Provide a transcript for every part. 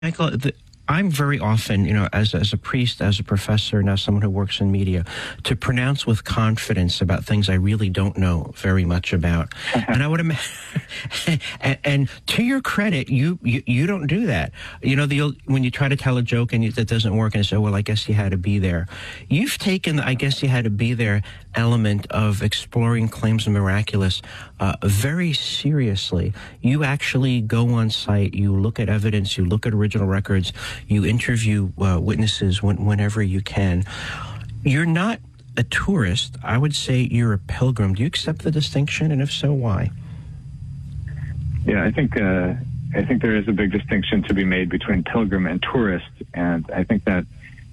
Michael, I'm very often, as a priest, as a professor, now someone who works in media, to pronounce with confidence about things I really don't know very much about. And I would imagine, and to your credit, you don't do that. When you try to tell a joke and that doesn't work, and you say, well, I guess you had to be there. You've taken the I guess you had to be there element of exploring claims of miraculous very seriously. You actually go on site, you look at evidence, you look at original records, you interview witnesses whenever you can. You're not a tourist. I would say you're a pilgrim. Do you accept the distinction, and if so, why? Yeah, I think there is a big distinction to be made between pilgrim and tourist, and I think that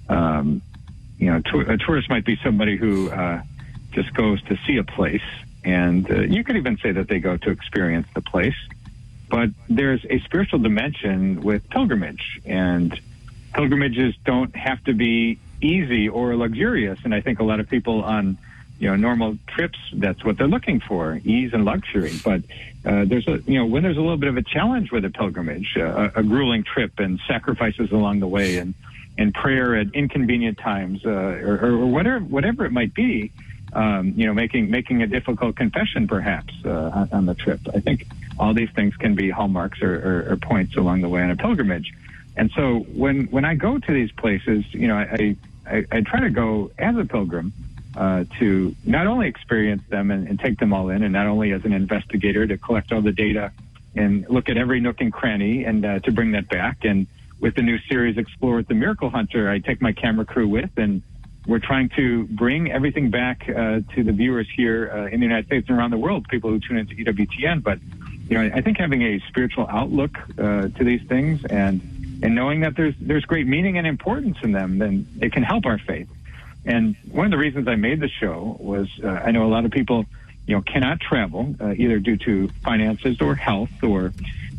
a tourist might be somebody who just goes to see a place, and you could even say that they go to experience the place. But there's a spiritual dimension with pilgrimage, and pilgrimages don't have to be easy or luxurious. And I think a lot of people on, normal trips, that's what they're looking for, ease and luxury. But when there's a little bit of a challenge with a pilgrimage, a grueling trip and sacrifices along the way, and prayer at inconvenient times, or whatever it might be, making a difficult confession perhaps on the trip. I think all these things can be hallmarks or points along the way on a pilgrimage. And so when I go to these places, I try to go as a pilgrim to not only experience them and take them all in, and not only as an investigator to collect all the data and look at every nook and cranny and to bring that back. And with the new series, Explore with the Miracle Hunter, I take my camera crew with, and we're trying to bring everything back to the viewers here in the United States and around the world, people who tune into EWTN. But, I think having a spiritual outlook to these things and knowing that there's great meaning and importance in them, then it can help our faith. And one of the reasons I made the show was I know a lot of people, cannot travel either due to finances or health or,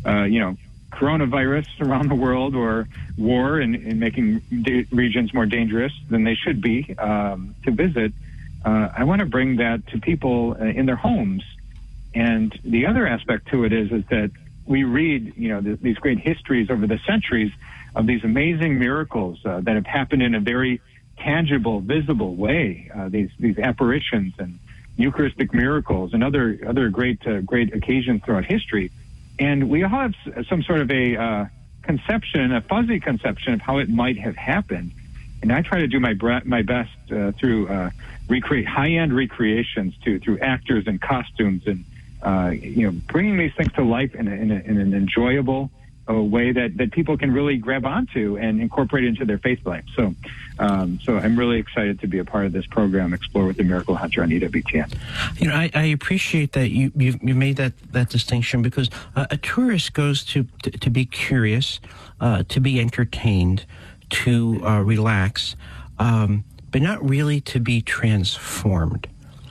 coronavirus around the world or war and making regions more dangerous than they should be to visit. I want to bring that to people in their homes. And the other aspect to it is that we read, these great histories over the centuries of these amazing miracles that have happened in a very tangible, visible way. These apparitions and Eucharistic miracles and other great occasions throughout history. And we all have some sort of a fuzzy conception of how it might have happened. And I try to do my best through recreate high-end recreations through actors and costumes and bringing these things to life in an enjoyable way that people can really grab onto and incorporate into their faith life. So I'm really excited to be a part of this program, Explore with the Miracle Hunter on EWTN. I appreciate that you made that distinction, because a tourist goes to be curious, to be entertained, to relax, but not really to be transformed.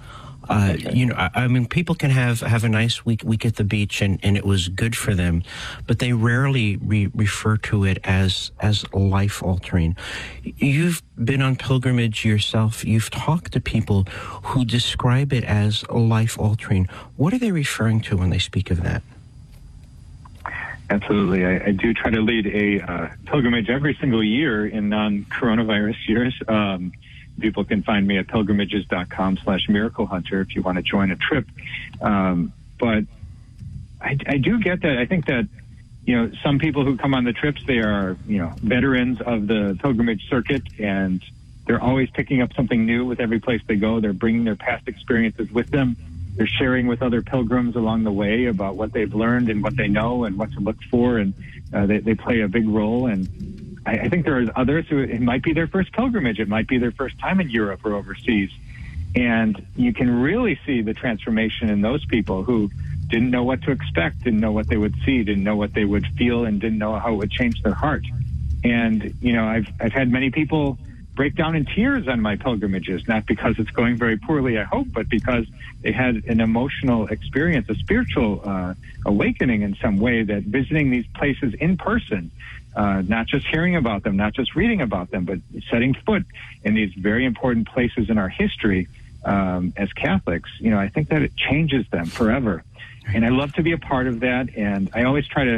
People can have a nice week at the beach and it was good for them, but they rarely refer to it as life altering. You've been on pilgrimage yourself. You've talked to people who describe it as life altering. What are they referring to when they speak of that? Absolutely. I do try to lead a pilgrimage every single year in non-coronavirus years. People can find me at pilgrimages.com/Miracle Hunter if you want to join a trip. But I do get that. I think that, some people who come on the trips, they are, veterans of the pilgrimage circuit, and they're always picking up something new with every place they go. They're bringing their past experiences with them. They're sharing with other pilgrims along the way about what they've learned and what they know and what to look for, and they play a big role. And I think there are others who it might be their first pilgrimage. It might be their first time in Europe or overseas. And you can really see the transformation in those people who didn't know what to expect, didn't know what they would see, didn't know what they would feel, and didn't know how it would change their heart. And, I've had many people break down in tears on my pilgrimages, not because it's going very poorly, I hope, but because they had an emotional experience, a spiritual awakening in some way, that visiting these places in person, not just hearing about them, not just reading about them, but setting foot in these very important places in our history as Catholics, I think that it changes them forever. And I love to be a part of that. And I always try to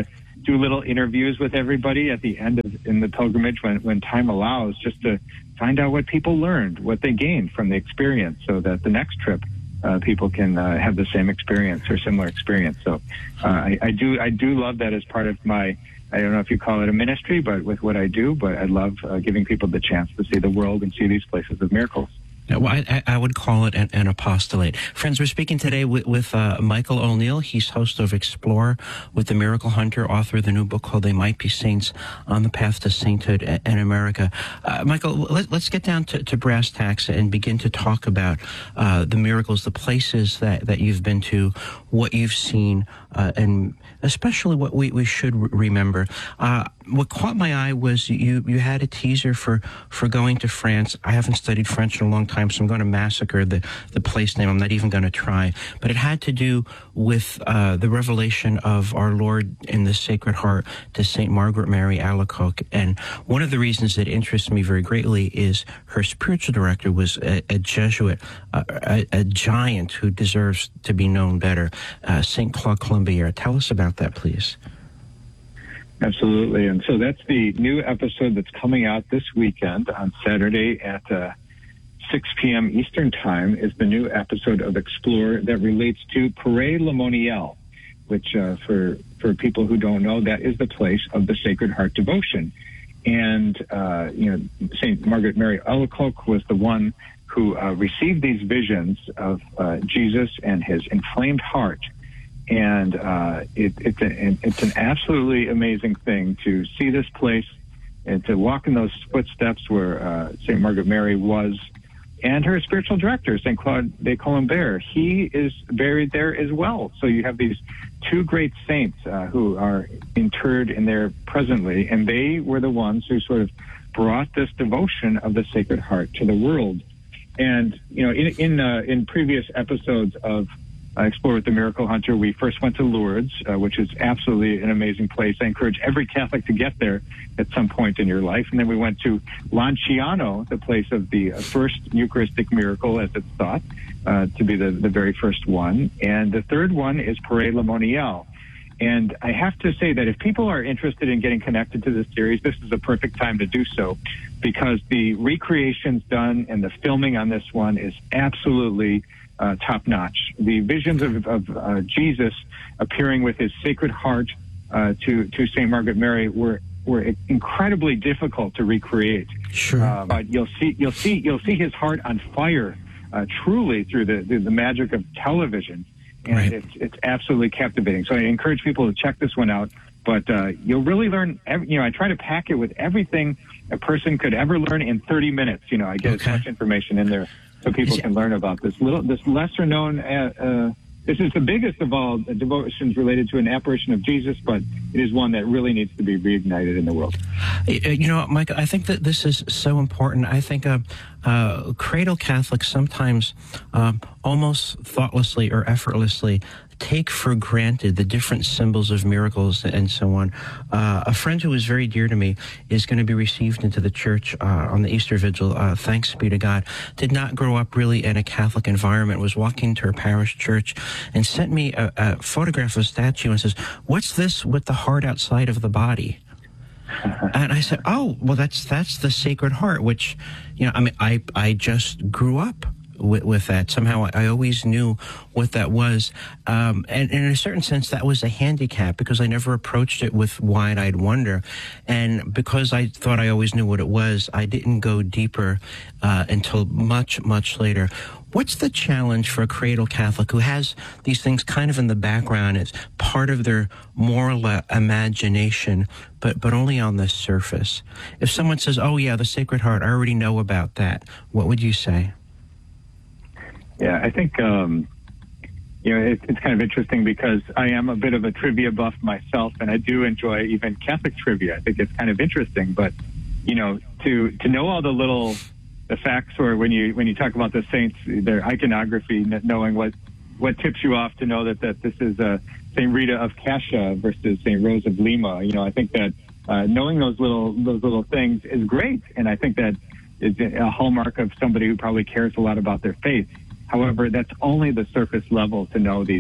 do little interviews with everybody at the end in the pilgrimage when time allows, just to find out what people learned, what they gained from the experience, so that the next trip people can have the same experience or similar experience. So I do love that as part of my, I don't know if you call it a ministry, but with what I do, but I love giving people the chance to see the world and see these places of miracles. Well, I would call it an apostolate. Friends, we're speaking today with Michael O'Neill. He's host of Explore with the Miracle Hunter, author of the new book called They Might Be Saints on the Path to Sainthood in America. Michael, let's get down to brass tacks and begin to talk about the miracles, the places that you've been to, what you've seen, and especially what we should remember. What caught my eye was you had a teaser for going to France. I haven't studied French in a long time, so I'm going to massacre the place name. I'm not even going to try. But it had to do with the revelation of our Lord in the Sacred Heart to St. Margaret Mary Alacoque. And one of the reasons that interests me very greatly is her spiritual director was a Jesuit, a giant who deserves to be known better, St. Claude Colombier. Tell us about that, please. Absolutely. And so that's the new episode that's coming out this weekend on Saturday at 6 p.m. Eastern Time is the new episode of Explore that relates to Paray Le Monial, which for people who don't know, that is the place of the Sacred Heart devotion. And, St. Margaret Mary Alacoque was the one who received these visions of Jesus and his inflamed heart. And it's an absolutely amazing thing to see this place and to walk in those footsteps where St. Margaret Mary was, and her spiritual director, St. Claude de Colombier. He is buried there as well. So you have these two great saints who are interred in there presently, and they were the ones who sort of brought this devotion of the Sacred Heart to the world. And in previous episodes of Explore with the Miracle Hunter, we first went to Lourdes, which is absolutely an amazing place. I encourage every Catholic to get there at some point in your life. And then we went to Lanciano, the place of the first Eucharistic miracle, as it's thought to be the very first one. And the third one is Paray Le Monial. And I have to say that if people are interested in getting connected to this series, this is a perfect time to do so, because the recreations done and the filming on this one is absolutely top-notch. The visions of Jesus appearing with his Sacred Heart to St. Margaret Mary were incredibly difficult to recreate. Sure. But you'll see his heart on fire, truly through the magic of television, and right. It's absolutely captivating. So I encourage people to check this one out. But you'll really learn. I try to pack it with everything a person could ever learn in 30 minutes. I get as much information in there so people can learn about this lesser known. This is the biggest of all devotions related to an apparition of Jesus, but it is one that really needs to be reignited in the world. Mike, I think that this is so important. I think cradle Catholics sometimes almost thoughtlessly or effortlessly take for granted the different symbols of miracles and so on. A friend who is very dear to me is going to be received into the church on the Easter Vigil, thanks be to God. Did not grow up really in a Catholic environment, was walking to her parish church and sent me a photograph of a statue and says, "What's this with the heart outside of the body?" And I said, "Oh, well, that's the Sacred Heart," which, I just grew up with that. Somehow I always knew what that was. And in a certain sense, that was a handicap because I never approached it with wide-eyed wonder. And because I thought I always knew what it was, I didn't go deeper until much, much later. What's the challenge for a cradle Catholic who has these things kind of in the background as part of their moral imagination, but only on the surface? If someone says, "Oh yeah, the Sacred Heart, I already know about that," what would you say? Yeah, I think, it's kind of interesting because I am a bit of a trivia buff myself, and I do enjoy even Catholic trivia. I think it's kind of interesting, but, to know all the facts, or when you talk about the saints, their iconography, knowing what tips you off to know that this is St. Rita of Cascia versus St. Rose of Lima. I think that knowing those little things is great, and I think that is a hallmark of somebody who probably cares a lot about their faith. However, that's only the surface level to know these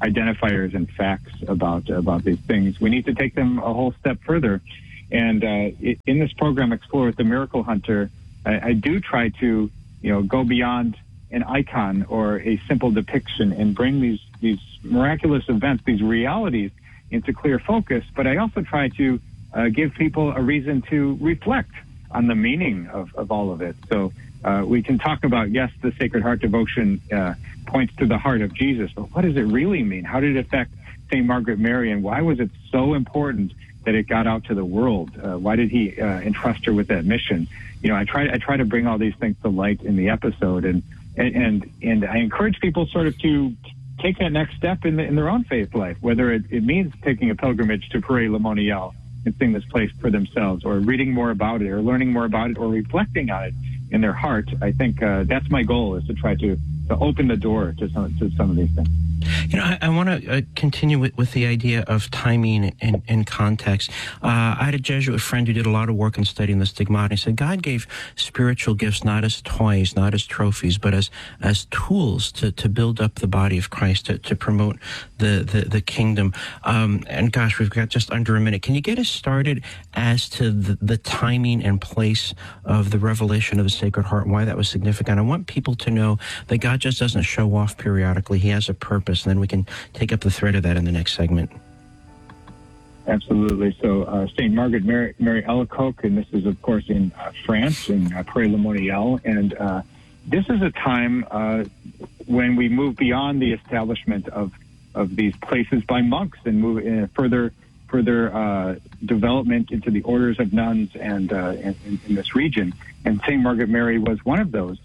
identifiers and facts about these things. We need to take them a whole step further. And in this program, Explore with the Miracle Hunter, I do try to, go beyond an icon or a simple depiction and bring these miraculous events, these realities, into clear focus. But I also try to give people a reason to reflect on the meaning of all of it. So we can talk about, yes, the Sacred Heart devotion points to the heart of Jesus, but what does it really mean? How did it affect St. Margaret Mary, and why was it so important that it got out to the world? Why did he entrust her with that mission? I try to bring all these things to light in the episode, and I encourage people sort of to take that next step in their own faith life, whether it means taking a pilgrimage to Paray-le-Monial and seeing this place for themselves, or reading more about it, or learning more about it, or reflecting on it in their heart. I think that's my goal, is to try to open the door to some of these things. I want to continue with the idea of timing and context. I had a Jesuit friend who did a lot of work in studying the stigmata. He said God gave spiritual gifts not as toys, not as trophies, but as tools to build up the body of Christ, to promote the kingdom. And gosh, we've got just under a minute. Can you get us started as to the timing and place of the revelation of the Sacred Heart and why that was significant? I want people to know that God just doesn't show off periodically. He has a purpose, and then we can take up the thread of that in the next segment. Absolutely. So St. Margaret Mary Alacoque, and this is, of course, in France, in Paray-le-Monial, and this is a time when we move beyond the establishment of these places by monks and move in further development into the orders of nuns and in this region. And St. Margaret Mary was one of those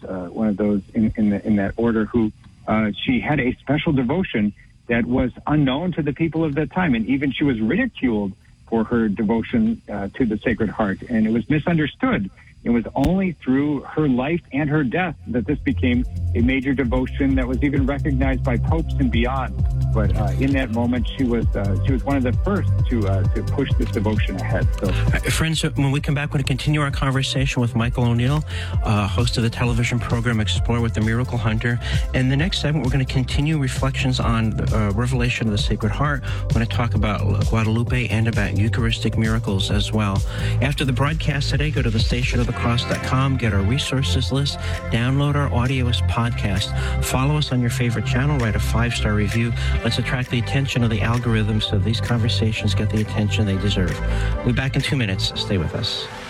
in that order who she had a special devotion that was unknown to the people of that time, and even she was ridiculed for her devotion to the Sacred Heart, and it was misunderstood. It was only through her life and her death that this became a major devotion that was even recognized by popes and beyond. But in that moment, she was one of the first to push this devotion ahead. So, friends, when we come back, we're going to continue our conversation with Michael O'Neill, host of the television program Explore with the Miracle Hunter. In the next segment, we're going to continue reflections on the revelation of the Sacred Heart. We're going to talk about Guadalupe and about Eucharistic miracles as well. After the broadcast today, go to thestationofthecross.com, get our resources list, download our audio as podcast, follow us on your favorite channel, write a 5-star review. Let's attract the attention of the algorithm so these conversations get the attention they deserve. We'll be back in 2 minutes. Stay with us.